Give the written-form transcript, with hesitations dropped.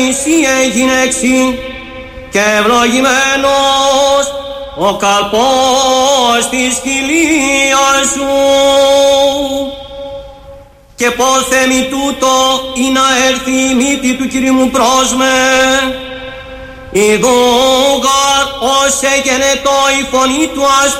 Εσύ έγινε εξήν και ευλογημένος ο καρπός της κοιλίας σου. Και πώς θέμη τούτο ή να έρθει η μύτη του Κυρίου μου πρόσμε. Ιδούγαρ ως εγενετό η φωνή του